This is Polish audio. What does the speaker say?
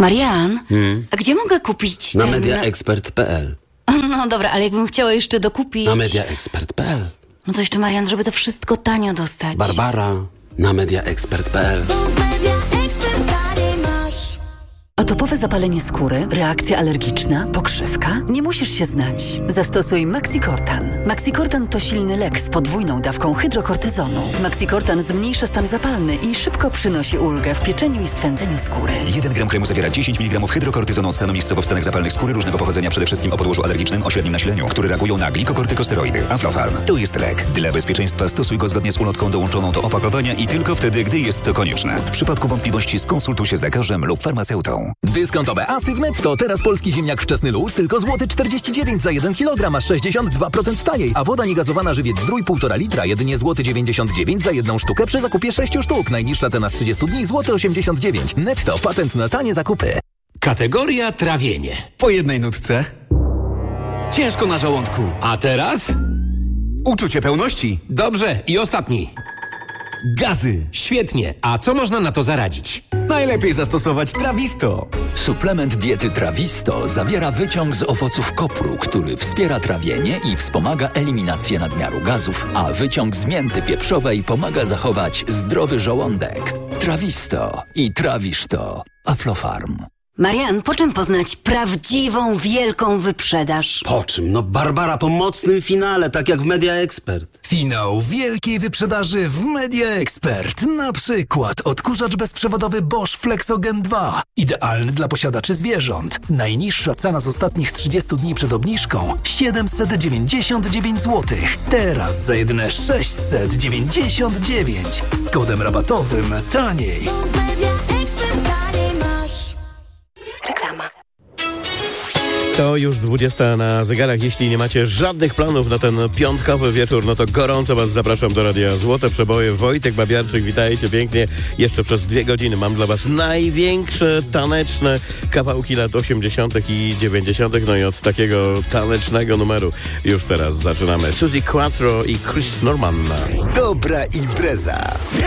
Marian, a gdzie mogę kupić Na ten... mediaexpert.pl. No dobra, ale jakbym chciała jeszcze dokupić... Na mediaexpert.pl. No to jeszcze, Marian, żeby to wszystko tanio dostać. Barbara. Na mediaexpert.pl. Atopowe zapalenie skóry, reakcja alergiczna, pokrzywka? Nie musisz się znać. Zastosuj Maxicortan. Maxicortan to silny lek z podwójną dawką hydrokortyzonu. Maxicortan zmniejsza stan zapalny i szybko przynosi ulgę w pieczeniu i swędzeniu skóry. 1 gram kremu zawiera 10 mg hydrokortyzonu od stanu miejscowo w stanach zapalnych skóry różnego pochodzenia, przede wszystkim o podłożu alergicznym o średnim nasileniu, które reagują na glikokortykosteroidy. Aflofarm. To jest lek. Dla bezpieczeństwa stosuj go zgodnie z ulotką dołączoną do opakowania i tylko wtedy, gdy jest to konieczne. W przypadku wątpliwości skonsultuj się z lekarzem lub farmaceutą. Dyskontowe asy w Netto. Teraz polski ziemniak wczesny luz tylko złoty 49 za 1 kg, a 62% taniej. A woda niegazowana Żywiec Zdrój 1,5 litra, jedynie złoty 99 za 1 sztukę przy zakupie 6 sztuk. Najniższa cena z 30 dni złoty 89. Netto. Patent na tanie zakupy. Kategoria trawienie. Po jednej nutce. Ciężko na żołądku. A teraz? Uczucie pełności. Dobrze. I ostatni. Gazy. Świetnie. A co można na to zaradzić? Najlepiej zastosować Trawisto. Suplement diety Trawisto zawiera wyciąg z owoców kopru, który wspiera trawienie i wspomaga eliminację nadmiaru gazów, a wyciąg z mięty pieprzowej pomaga zachować zdrowy żołądek. Trawisto i trawisz to. Aflofarm. Marian, po czym poznać prawdziwą, wielką wyprzedaż? Po czym? No Barbara, po mocnym finale, tak jak w Media Expert. Finał wielkiej wyprzedaży w Media Expert. Na przykład odkurzacz bezprzewodowy Bosch Flexogen 2. Idealny dla posiadaczy zwierząt. Najniższa cena z ostatnich 30 dni przed obniżką 799 zł. Teraz za jedyne 699. Z kodem rabatowym taniej. To już 20 na zegarach. Jeśli nie macie żadnych planów na ten piątkowy wieczór, no to gorąco was zapraszam do Radia Złote Przeboje. Wojtek Babiarczyk, witajcie pięknie. Jeszcze przez 2 godziny mam dla was największe taneczne kawałki lat 80. i 90. No i od takiego tanecznego numeru już teraz zaczynamy. Suzy Quattro i Chris Norman. Dobra impreza.